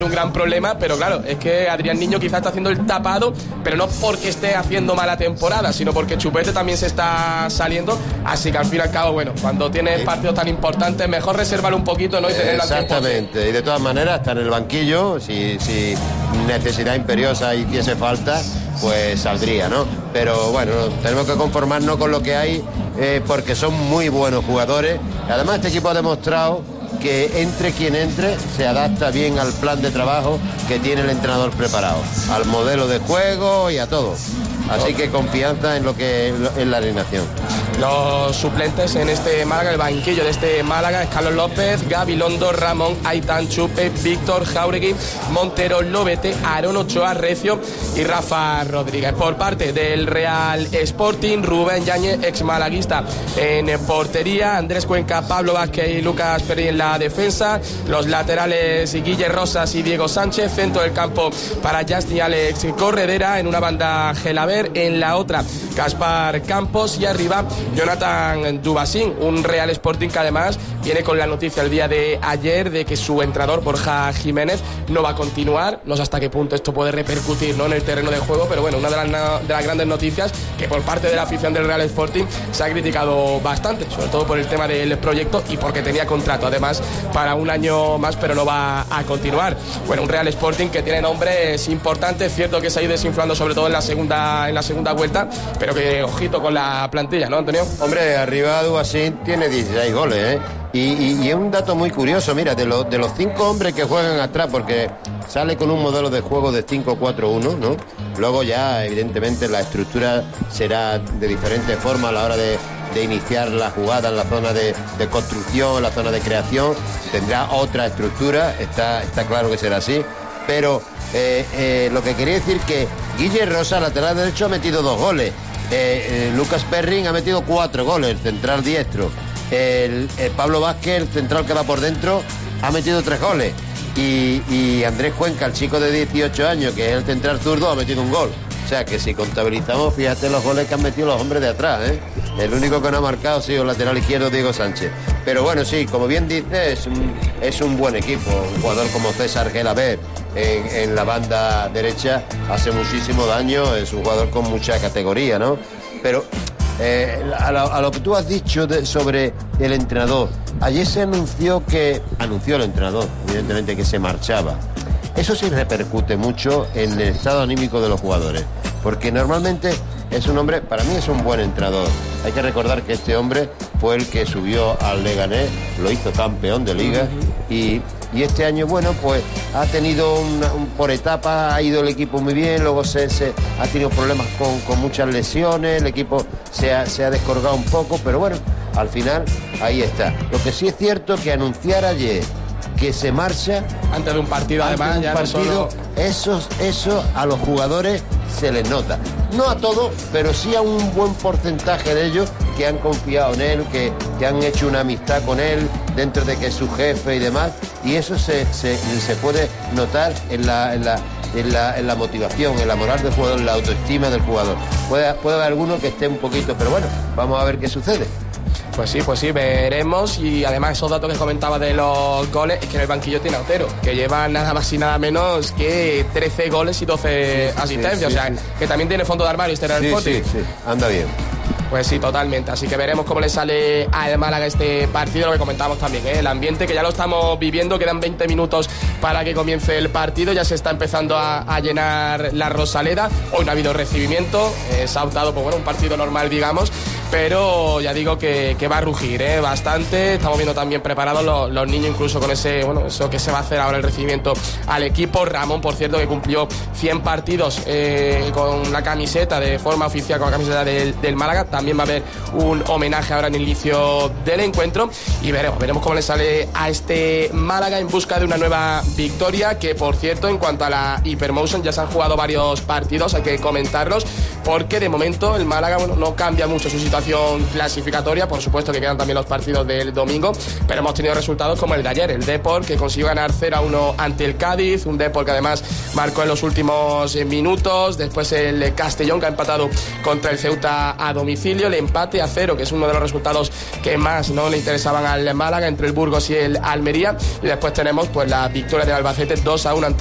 un gran problema, pero claro, es que Adrián Niño quizás está haciendo el tapado, pero no porque esté haciendo mala temporada, sino porque Chupete también se está saliendo, así que al fin y al cabo, bueno, cuando tienes partidos tan importantes, mejor resérvalo un poquito, ¿no? Y tenerlo al 100%. Exactamente, y de todas maneras está en el banquillo, si necesidad imperiosa hiciese falta, pues saldría, ¿no? Pero bueno, tenemos que conformarnos con lo que hay, porque son muy buenos jugadores. Además, este equipo ha demostrado que entre quien entre se adapta bien al plan de trabajo que tiene el entrenador preparado, al modelo de juego y a todo. Así que confianza en lo que es la alineación. Los suplentes en este Málaga, el banquillo de este Málaga es Carlos López, Gabilondo, Ramón, Aitán, Chupe, Víctor, Jauregui, Montero, Lobete, Aarón Ochoa, Recio y Rafa Rodríguez. Por parte del Real Sporting, Rubén Yáñez, ex malaguista en portería, Andrés Cuenca, Pablo Vázquez y Lucas Peri en la defensa, los laterales Guille Rosas y Diego Sánchez, centro del campo para Justin y Alex Corredera, en una banda Gelaber, en la otra Gaspar Campos y arriba Jonathan Dubasín, un Real Sporting que además viene con la noticia el día de ayer de que su entrenador Borja Jiménez no va a continuar. No sé hasta qué punto esto puede repercutir, ¿no?, en el terreno de juego, pero bueno, una de las grandes noticias que por parte de la afición del Real Sporting se ha criticado bastante, sobre todo por el tema del proyecto y porque tenía contrato además para un año más, pero no va a continuar. Bueno, un Real Sporting que tiene nombres importantes, cierto que se ha ido desinflando sobre todo en la segunda vuelta, pero que ojito con la plantilla, ¿no, Antonio? Hombre, arriba Dubasín tiene 16 goles, ¿eh? Y es un dato muy curioso, mira, de los 5 hombres que juegan atrás, porque sale con un modelo de juego de 5-4-1, ¿no? Luego ya, evidentemente, la estructura será de diferente forma a la hora de iniciar la jugada en la zona de construcción, en la zona de creación, tendrá otra estructura, está claro que será así, pero lo que quería decir que Guille Rosa, lateral derecho, ha metido 2 goles, Lucas Perrin ha metido 4 goles, el central diestro, el Pablo Vázquez, el central que va por dentro, ha metido 3 goles, y Andrés Cuenca, el chico de 18 años, que es el central zurdo, ha metido 1 gol. O sea que si contabilizamos, fíjate los goles que han metido los hombres de atrás, ¿eh? El único que no ha marcado ha sido el lateral izquierdo Diego Sánchez. Pero bueno, sí, como bien dices, es un buen equipo. Un jugador como César Gelaber en la banda derecha hace muchísimo daño, es un jugador con mucha categoría, ¿no? Pero a lo que tú has dicho sobre el entrenador, ayer se anunció el entrenador, evidentemente, que se marchaba. Eso sí repercute mucho en el estado anímico de los jugadores, porque normalmente es un hombre, para mí es un buen entrenador. Hay que recordar que este hombre fue el que subió al Leganés, lo hizo campeón de liga, y este año, bueno, pues ha tenido por etapas, ha ido el equipo muy bien, luego ha tenido problemas con muchas lesiones, el equipo se ha descolgado un poco, pero bueno, al final ahí está. Lo que sí es cierto que anunciar ayer que se marcha antes de un partido, además, ya partido, eso a los jugadores se les nota. No a todos, pero sí a un buen porcentaje de ellos que han confiado en él, que han hecho una amistad con él, dentro de que es su jefe y demás, y eso se puede notar en la motivación, en la moral del jugador, en la autoestima del jugador. Puede haber alguno que esté un poquito, pero bueno, vamos a ver qué sucede. Pues sí, veremos. Y además esos datos que comentaba de los goles, es que en el banquillo tiene a Otero, que lleva nada más y nada menos que 13 goles y 12 asistencias, o sea, que también tiene fondo de armario este Real Sporting. Sí, anda bien. Pues sí, totalmente. Así que veremos cómo le sale al Málaga este partido, lo que comentamos también, ¿eh? El ambiente que ya lo estamos viviendo, quedan 20 minutos para que comience el partido, ya se está empezando a llenar la Rosaleda. Hoy no ha habido recibimiento, se ha optado por un partido normal, digamos, pero ya digo que va a rugir, bastante. Estamos viendo también preparados los niños, incluso con eso que se va a hacer ahora, el recibimiento al equipo. Ramón, por cierto, que cumplió 100 partidos con la camiseta de forma oficial, con la camiseta del Málaga. También va a haber un homenaje ahora en el inicio del encuentro y veremos cómo le sale a este Málaga en busca de una nueva victoria, que por cierto, en cuanto a la Hypermotion, ya se han jugado varios partidos, hay que comentarlos, porque de momento el Málaga no cambia mucho su situación situación clasificatoria. Por supuesto que quedan también los partidos del domingo, pero hemos tenido resultados como el de ayer, el Depor, que consiguió ganar 0-1 ante el Cádiz, un Depor que además marcó en los últimos minutos. Después el Castellón, que ha empatado contra el Ceuta a domicilio, el empate a 0, que es uno de los resultados que más no le interesaban al Málaga, entre el Burgos y el Almería. Y después tenemos pues la victoria del Albacete 2-1 ante